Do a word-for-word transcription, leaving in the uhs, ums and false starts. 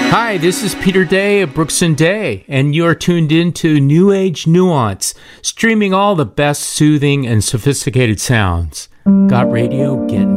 Hi, this is Peter Day of Brooks and Day, and you're tuned in to New Age Nuance, streaming all the best soothing and sophisticated sounds. Got radio getting